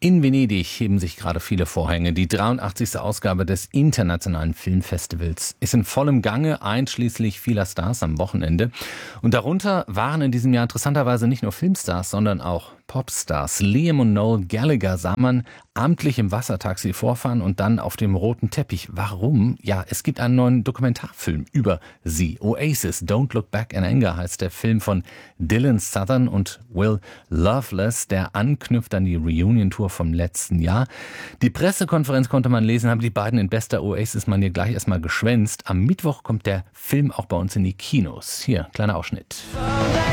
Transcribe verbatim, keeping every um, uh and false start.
In Venedig heben sich gerade viele Vorhänge. Die dreiundachtzigste Ausgabe des Internationalen Filmfestivals ist in vollem Gange, einschließlich vieler Stars am Wochenende. Und darunter waren in diesem Jahr interessanterweise nicht nur Filmstars, sondern auch Popstars. Liam und Noel Gallagher sah man amtlich im Wassertaxi vorfahren und dann auf dem roten Teppich. Warum? Ja, es gibt einen neuen Dokumentarfilm über sie. Oasis, Don't Look Back in Anger heißt der Film von Dylan Southern und Will Loveless, der anknüpft an die Reunion-Tour vom letzten Jahr. Die Pressekonferenz konnte man lesen, haben die beiden in bester Oasis-Manier gleich erstmal geschwänzt. Am Mittwoch kommt der Film auch bei uns in die Kinos. Hier, kleiner Ausschnitt.